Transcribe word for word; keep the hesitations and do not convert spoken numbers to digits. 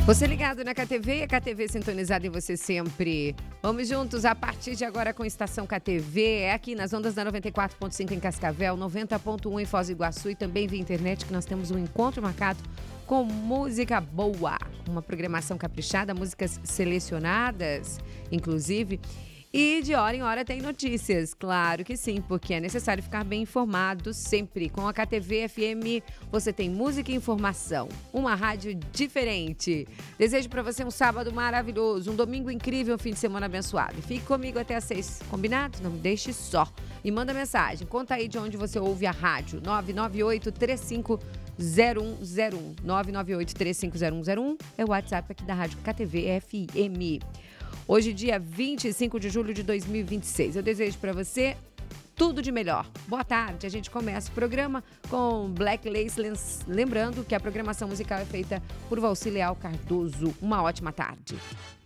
Você ligado na K T V, a K T V sintonizada em você sempre. Vamos juntos a partir de agora com Estação K T V. É aqui nas ondas da noventa e quatro ponto cinco em Cascavel, noventa ponto um em Foz do Iguaçu e também via internet, que nós temos um encontro marcado com música boa. Uma programação caprichada, músicas selecionadas, inclusive. E de hora em hora tem notícias, claro que sim, porque é necessário ficar bem informado sempre. Com a K T V F M, você tem música e informação, uma rádio diferente. Desejo para você um sábado maravilhoso, um domingo incrível, um fim de semana abençoado. Fique comigo até às seis, combinado? Não me deixe só. E manda mensagem, conta aí de onde você ouve a rádio, nove nove oito três cinco zero um zero um. nove nove oito três cinco zero um zero um é o WhatsApp aqui da rádio K T V F M. Hoje, dia vinte e cinco de julho de dois mil e vinte e seis. Eu desejo para você tudo de melhor. Boa tarde. A gente começa o programa com Black Lace. Lembrando que a programação musical é feita por Valci Leal Cardoso. Uma ótima tarde.